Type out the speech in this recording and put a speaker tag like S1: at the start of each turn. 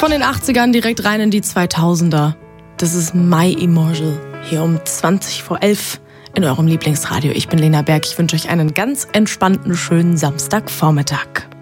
S1: Von den 80ern direkt rein in die 2000er. Das ist My Immortal hier um 11:20 in eurem Lieblingsradio. Ich bin Lena Berg. Ich wünsche euch einen ganz entspannten, schönen Samstagvormittag.